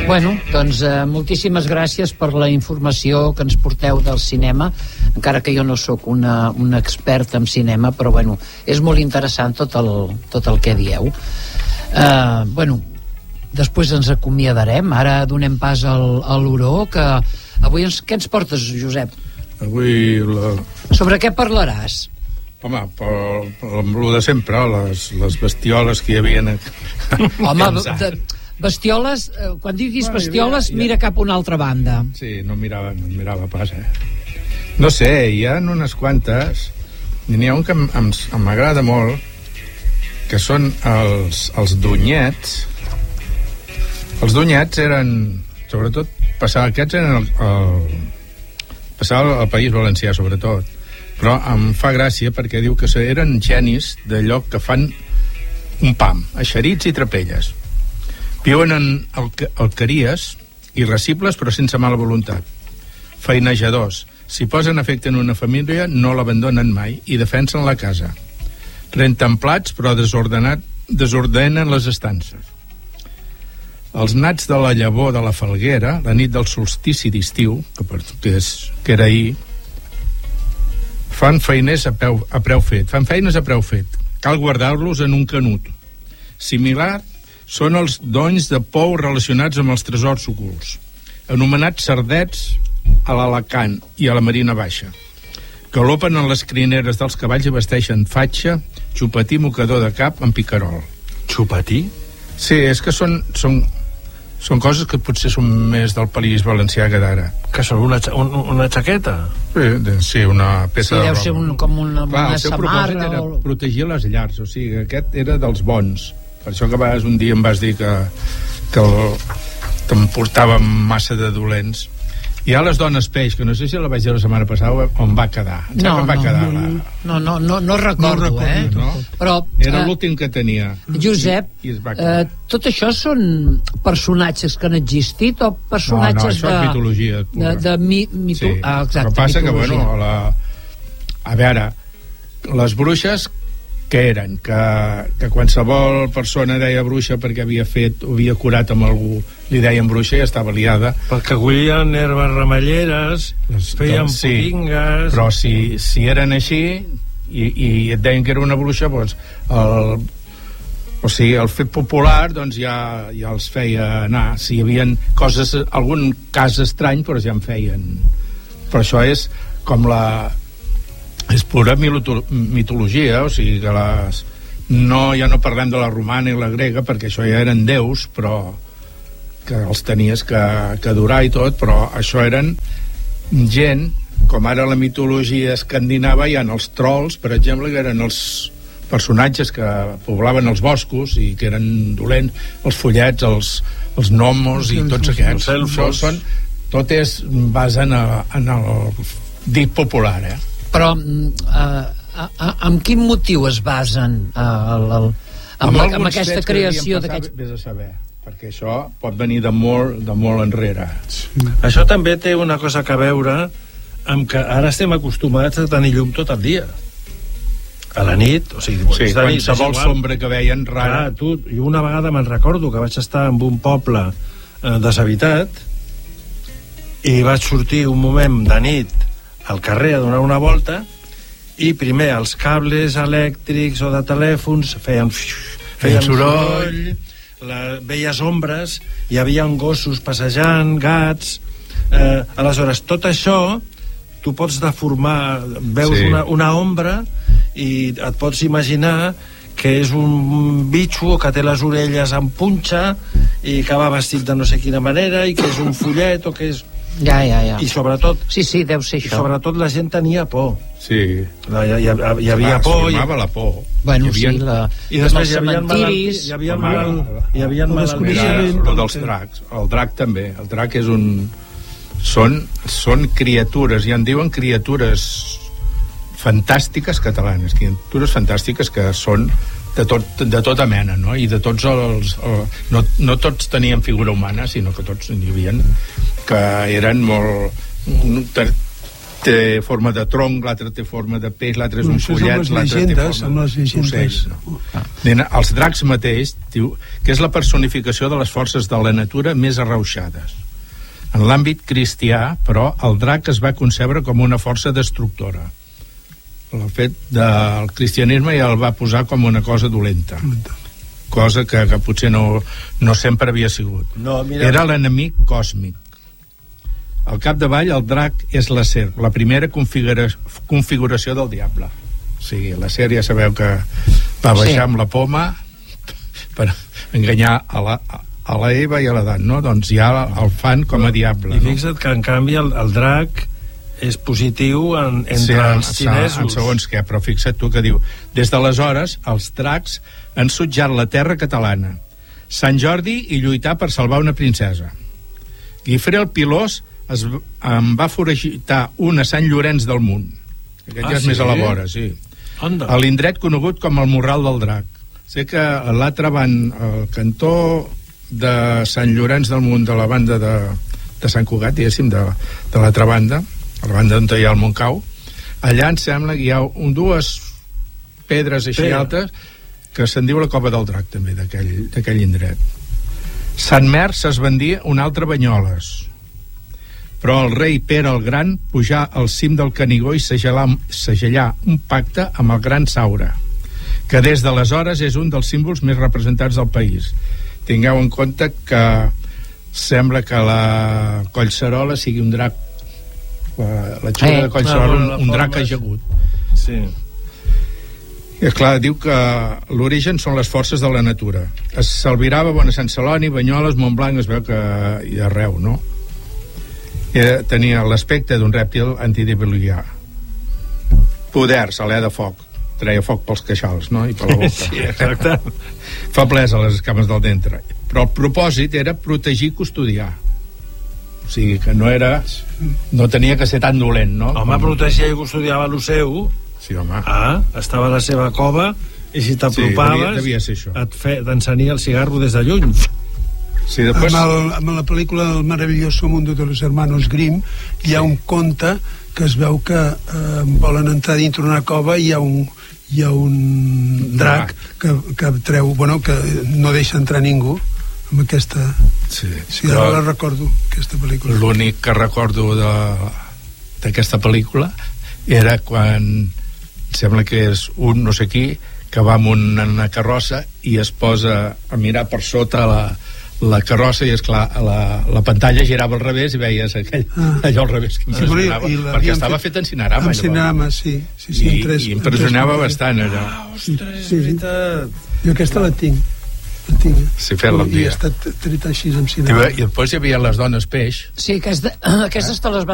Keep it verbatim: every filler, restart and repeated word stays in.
Bueno, doncs eh, moltíssimes gràcies per la informació que ens porteu del cinema, encara que jo no sóc una, una experta en cinema, però bueno, és molt interessant tot el, tot el que dieu. Eh, bueno, després ens acomiadarem, ara donem pas al, a l'Oró, que avui ens, què ens portes, Josep? Avui la... Sobre què parlaràs? Home, per, per, amb el de sempre, les, les bestioles que hi havia... Home, de, bestioles, quan diguis bueno, bestioles, havia, mira cap a una altra banda. Sí, no mirava, no mirava pas, eh? No sé, hi ha unes quantes, n'hi ha un que m'agrada molt, que són els, els dunyets. Els dunyets eren, sobretot, passava, aquests eren el, el, passava al País Valencià, sobretot, però em fa gràcia perquè diu que eren genis d'allò que fan un pam, eixerits i trapelles. Viuen en alqueries, irascibles però sense mala voluntat. Feinejadors, si posen afecte en una família no l'abandonen mai i defensen la casa. Renten plats però desordenat, desordenen les estances. Els nats de la llavor de la falguera, la nit del solstici d'estiu, que, que, és, que era ahir, fan feiners a, peu, a preu fet, fan feines a preu fet. Cal guardar-los en un canut. Similar són els donys de pou relacionats amb els tresors ocults, anomenats sardets a l'Alacant i a la Marina Baixa. Galopen en les crineres dels cavalls i vesteixen fatxa, xupatí, mocador de cap amb picarol. Xupatí? Sí, és que són... són Són coses que potser són més del País Valencià que d'ara. Que són una, un, una jaqueta? Sí, sí, una peça sí, de roba. Deu ser un, com una, Clar, una el seu samarra. propòsit era o... protegir les llars, o sigui, aquest era dels bons. Per això que vas, un dia em vas dir que, que, el, que em portava massa de dolents. Hi ha les dones peix, que no sé si la vaig dir la setmana passada on va quedar. No, va no, quedar no, la... no, no, no, no recordo, no recordo eh? No? Però, era eh, l'últim que tenia. Josep, I, i eh, tot això són personatges que han existit o personatges no, no, això de... és mitologia de, de mi, mitu... sí. ah, exacte, però passa mitologia. que, bueno, la... a veure, les bruixes que eren? Que, que qualsevol persona deia bruixa perquè havia fet o havia curat amb algú, li deien bruixa i estava liada. Perquè collien herbes ramelleres, les, feien doncs, pudingues... Sí, però si, si eren així i, i et deien que era una bruixa, doncs el, o sigui, el fet popular doncs ja, ja els feia anar. Si hi havia coses, algun cas estrany, però ja en feien. Però això és com la... és pura mitologia, o sigui que les... no, ja no parlem de la romana i la grega perquè això ja eren déus, però que els tenies que, que adorar i tot, però això eren gent, com ara la mitologia escandinava, hi ha els trolls, per exemple, que eren els personatges que poblaven els boscos i que eren dolents, els follets, els, els gnomos i tots aquests. Això són, tot és basa en, en el dit popular, eh? Però uh, amb quin motiu es basen uh, el, el, amb, amb, la, amb aquesta creació d'aquests... Vés a saber, perquè això pot venir de molt, de molt enrere. Sí. Això també té una cosa que veure amb que ara estem acostumats a tenir llum tot el dia. A la nit, o sigui... Sí, qualsevol sombra que veien rara... Clar, tu, jo una vegada me'n recordo que vaig estar en un poble eh, deshabitat i vaig sortir un moment de nit al carrer a donar una volta i primer els cables elèctrics o de telèfons feien, feien soroll, la, veies ombres, hi havia gossos passejant, gats, eh, aleshores tot això tu pots deformar, veus sí. una, una ombra i et pots imaginar que és un bitxo que té les orelles en punxa i que va vestit de no sé quina manera i que és un follet o que és... Ja, ja, ja. I sobretot... Sí, sí, deu ser això. I sobretot la gent tenia por. Sí. La, hi, hi, hi havia ah, por... Hi havia la por. Bueno, hi havia... sí, la... I després hi havia cementiris... Hi havia malalt... Hi havia malalties... El dels dracs. El drac també. El drac és un... Són, són criatures, i en diuen criatures fantàstiques catalanes, criatures fantàstiques que són de, tot, de tota mena, no? I de tots els... El, no, no tots tenien figura humana, sinó que tots hi havia que eren molt... té forma de tronc, l'altre té forma de peix, l'altre és No, un això són follet, les l'altre té llegendes, són forma les llegendes. d'ocell. No? Ah. Els dracs mateix diu que és la personificació de les forces de la natura més arrauxades. En l'àmbit cristià, però, el drac es va concebre com una força destructora. El fet del cristianisme ja el va posar com una cosa dolenta, cosa que, que potser no, no sempre havia sigut. No, mira... Era l'enemic còsmic. Al capdavall, el drac és la serp, la primera configura configuració del diable. O sigui, la serp ja sabeu que va baixar sí. amb la poma per enganyar a la, a la Eva i a l'Adam, no? Doncs ja el fan com a diable. I fixa't que, en canvi, el, el drac és positiu en, entre sí, els xinesos. En segons què, però fixa't tu que diu: des d'aleshores, els dracs han sotjat la terra catalana. Sant Jordi i lluitar per salvar una princesa. Guifré el Pilós es, em va foragitar un a Sant Llorenç del Munt. Aquest ah, ja és sí? més a la vora, sí. Onda. A l'indret conegut com el Morral del Drac. Sé que a l'altre van, al cantó de Sant Llorenç del Munt, de la banda de, de Sant Cugat, diguéssim, de, de l'altra banda, a la banda on hi ha el Montcau, allà em sembla que hi ha un, dues pedres així Pedra. altes que se'n diu la Cova del Drac, també, d'aquell indret. Sant Merç es vendia un altre Banyoles, però el rei Pere el Gran pujà al cim del Canigó i segellà, segellà un pacte amb el Gran Saura, que des d'aleshores és un dels símbols més representats del país. Tingueu en compte que sembla que la Collserola sigui un drac, la, la xula eh, de Collserola, un, un drac ajagut. Sí. I esclar, diu que l'origen són les forces de la natura. Es s'albirava a Sant Celoni, Banyoles, Montblanc, es veu que hi ha arreu, no? I tenia l'aspecte d'un rèptil antidiluvià. Poders, alè de foc. Treia foc pels queixals, no? I per la boca. Sí, exacte. Feblesa a les escames del ventre. Però el propòsit era protegir i custodiar. O sigui, que no era... No tenia que ser tan dolent, no? Home, Com... protegia i custodiava lo seu. Sí, home. Ah, estava a la seva cova i si t'apropaves sí, devia, devia et fe, t'encenia el cigarro des de lluny. Sí, després... amb, el, amb la pel·lícula El maravilloso mundo de los hermanos Grimm hi ha sí. un conte que es veu que eh, volen entrar dintre una cova i hi ha un, hi ha un drac que, que treu, bueno, que no deixa entrar ningú amb aquesta... Sí, sí ara la recordo, aquesta pel·lícula. L'únic que recordo d'aquesta pel·lícula era quan sembla que és un no sé qui que va amb una carrossa i es posa a mirar per sota la, la carrossa i esclar, la, la pantalla girava al revés i veies aquell, ah. allò al revés que impressionava, sí, perquè estava fet en cinerama, en cinerama sí, sí, sí, i, en tres, i impressionava en tres, bastant allò. Ah, ostres, sí, és veritat. Jo aquesta la tinc, la tinc. Sí, fer-la un dia. I ha estat tret així en cinema. I, i després hi havia les dones peix. Sí, aquesta, aquestes te les vas